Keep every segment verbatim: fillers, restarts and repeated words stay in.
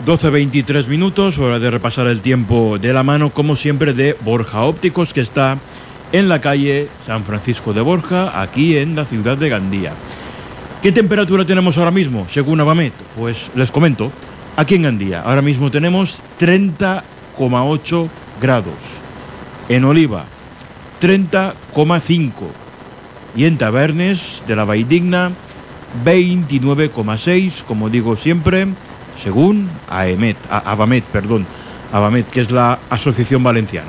doce veintitrés minutos, hora de repasar el tiempo de la mano, como siempre, de Borja Ópticos, que está en la calle San Francisco de Borja, aquí en la ciudad de Gandía. ¿Qué temperatura tenemos ahora mismo, según Avamet? Pues les comento, aquí en Gandía, ahora mismo tenemos treinta coma ocho grados. En Oliva, treinta coma cinco. Y en Tabernes de la Valldigna, veintinueve coma seis, como digo siempre, según Aemet, a, Avamet, perdón, Avamet, que es la Asociación Valenciana.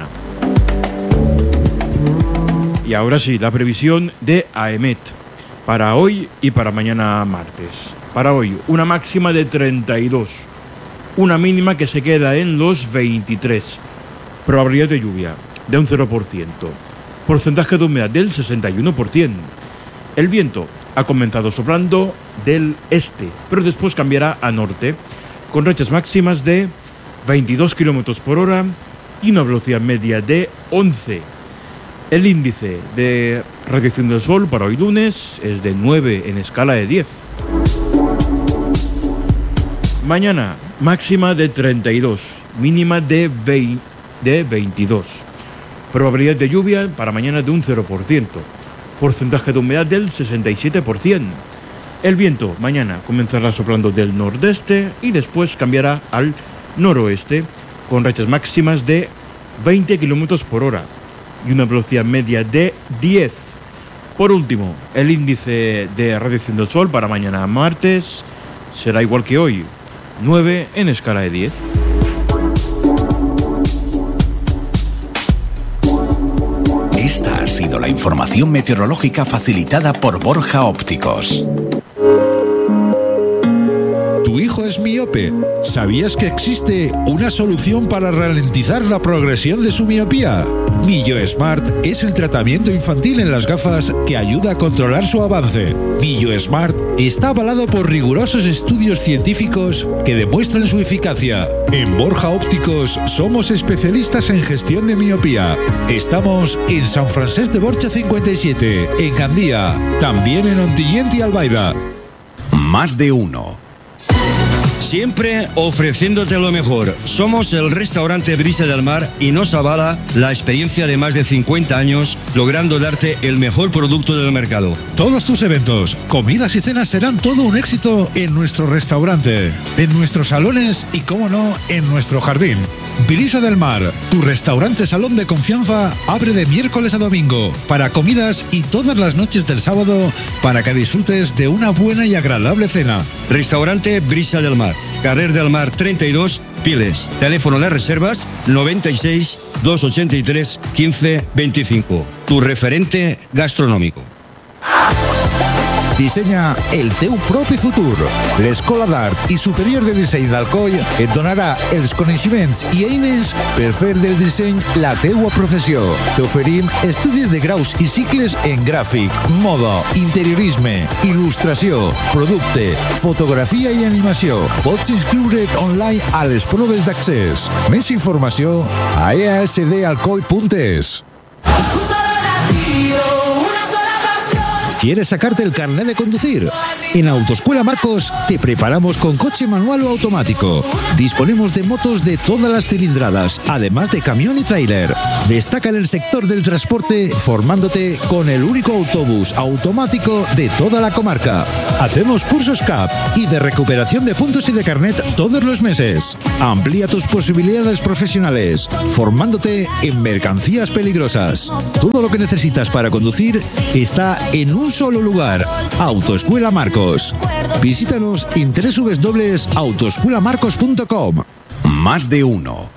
Y ahora sí, la previsión de Aemet para hoy y para mañana martes. Para hoy, una máxima de treinta y dos, una mínima que se queda en los veintitrés, probabilidad de lluvia de un cero por ciento, porcentaje de humedad del sesenta y uno por ciento. El viento ha comenzado soplando del este, pero después cambiará a norte, con rachas máximas de veintidós kilómetros por hora y una velocidad media de once. El índice de radiación del sol para hoy lunes es de nueve en escala de diez. Mañana, máxima de treinta y dos, mínima de, veinte, de veintidós. Probabilidad de lluvia para mañana de un cero por ciento. Porcentaje de humedad del sesenta y siete por ciento. El viento mañana comenzará soplando del nordeste y después cambiará al noroeste con rachas máximas de veinte kilómetros por hora y una velocidad media de diez. Por último, el índice de radiación del sol para mañana martes será igual que hoy, nueve en escala de diez. Esta ha sido la información meteorológica facilitada por Borja Ópticos. ¿Tu hijo es miope? ¿Sabías que existe una solución para ralentizar la progresión de su miopía? Millo Smart es el tratamiento infantil en las gafas que ayuda a controlar su avance. Millo Smart está avalado por rigurosos estudios científicos que demuestran su eficacia. En Borja Ópticos somos especialistas en gestión de miopía. Estamos en San Francesc de Borja cincuenta y siete, en Gandía, también en Ontinyent y Albaida. Más de uno. Siempre ofreciéndote lo mejor. Somos el restaurante Brisa del Mar y nos avala la experiencia de más de cincuenta años, logrando darte el mejor producto del mercado. Todos tus eventos, comidas y cenas serán todo un éxito en nuestro restaurante, en nuestros salones y, cómo no, en nuestro jardín. Brisa del Mar, tu restaurante salón de confianza, abre de miércoles a domingo para comidas y todas las noches del sábado para que disfrutes de una buena y agradable cena. Restaurante Brisa del Mar, Carrer del Mar treinta y dos, Piles. Teléfono de reservas noventa y seis, doscientos ochenta y tres, quince veinticinco. Tu referente gastronòmico. Dissenya el teu propi futur. L'Escola d'Art i Superior de Disseny d'Alcoi et donarà els coneixements i eines per fer del disseny la teua professió. T'oferim estudis de graus i cicles en gràfic, moda, interiorisme, il·lustració, producte, fotografia i animació. Pots inscriure't online a les proves d'accés. Més informació a e a esse de alcoi punt es. ¿Quieres sacarte el carnet de conducir? En Autoescuela Marcos te preparamos con coche manual o automático. Disponemos de motos de todas las cilindradas, además de camión y tráiler. Destaca en el sector del transporte formándote con el único autobús automático de toda la comarca. Hacemos cursos C A P y de recuperación de puntos y de carnet todos los meses. Amplía tus posibilidades profesionales, formándote en mercancías peligrosas. Todo lo que necesitas para conducir está en un solo lugar. Autoescuela Marcos. Visítanos en doble u doble u doble u punto autoescuela marcos punto com. Más de uno.